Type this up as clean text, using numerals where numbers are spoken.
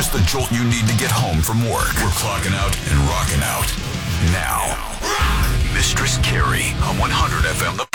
just the jolt you need to get home from work. We're clocking out and rocking out. Now, Mistress Carrie on 100 FM.